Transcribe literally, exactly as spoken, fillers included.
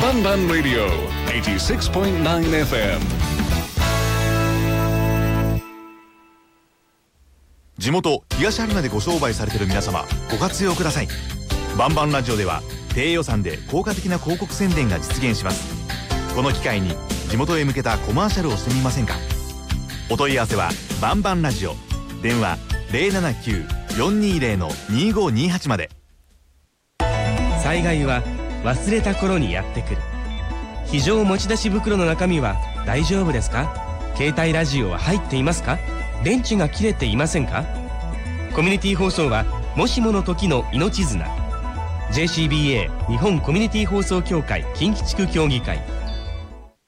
バンバンラディオ はちじゅうろくてんきゅうエフエム。 地元東播磨でご商売されている皆様、ご活用ください。バンバンラジオでは低予算で効果的な広告宣伝が実現します。この機会に地元へ向けたコマーシャルをしてみませんか。お問い合わせはバンバンラジオ、電話 ゼロななきゅう よんにゼロ のにごにはち まで。 災害は忘れた頃にやってくる。非常持ち出し袋の中身は大丈夫ですか？携帯ラジオは入っていますか？電池が切れていませんか？コミュニティ放送はもしもの時の命綱。 ジェーシービーエー 日本コミュニティ放送協会近畿地区協議会